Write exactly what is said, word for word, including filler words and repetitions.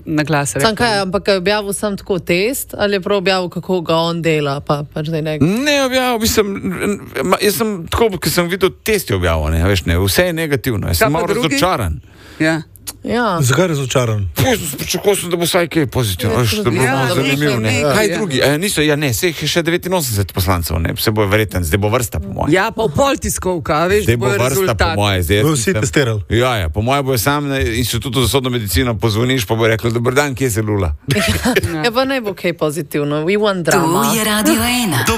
na glas rekla. Sam kaj, ampak je objavil sam tako test, ali je prav objavil, kako ga on dela, pa pač zdaj ne? Ne objavil, mislim, jaz sem tako, ker sem videl test je objavil, ne, veš, ne, vse je negativno, jaz sem malo razočaran. Ja. Ja. Zakaj razočaran? Pričakoval sem, da bo vsaj kaj pozitivno, veš, da bo Ja, malo da bo zanimiv, še ne. nekaj, Kaj ja. drugi? E, niso, ja ne, se jih je še devetinosemdeset poslancev, ne, se bo verjetno, zdaj bo vrsta po moje. Ja, pa v pol tiskovka, veš, Zdaj da bo bojo vrsta po rezultati. moje, zdaj. jaz Bojo vsi mislim- testirali. Ja, ja, po moje bo sam na Inštitutu za sodno medicino pozvoniš, pa bo rekel, dober dan, kje se lula? Ja, pa ne bo kaj pozitivno. We want drama. Tu je Radio ena.